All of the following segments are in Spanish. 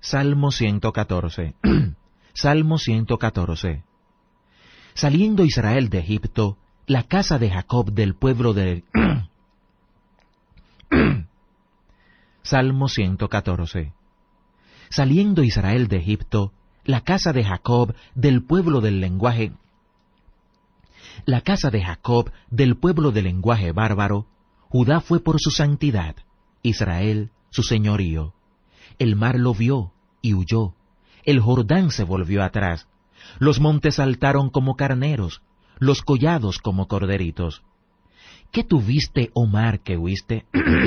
Salmo 114. Salmo 114. Saliendo Israel de Egipto, la casa de Jacob del pueblo de... Salmo 114. Saliendo Israel de Egipto, la casa de Jacob del pueblo del lenguaje... La casa de Jacob del pueblo del lenguaje bárbaro, Judá fue por su santidad, Israel su señorío. El mar lo vio y huyó, el Jordán se volvió atrás, los montes saltaron como carneros, los collados como corderitos. ¿Qué tuviste, oh mar, que huiste?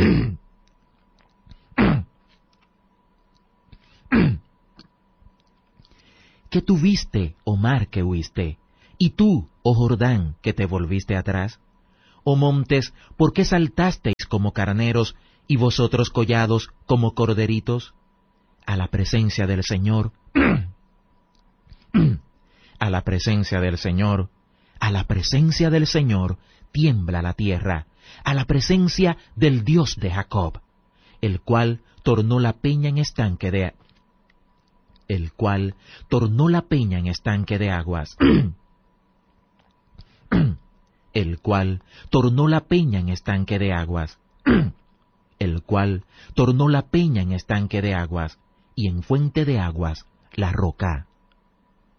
¿Qué tuviste, oh mar, que huiste? ¿Y tú, oh Jordán, que te volviste atrás? Oh montes, ¿por qué saltasteis como carneros, y vosotros collados como corderitos? A la presencia del Señor, a la presencia del Señor, a la presencia del Señor, tiembla la tierra, a la presencia del Dios de Jacob, el cual tornó la peña en estanque de aguas, el cual tornó la peña en estanque de aguas, el cual tornó la peña en estanque de aguas, y en fuente de aguas la roca.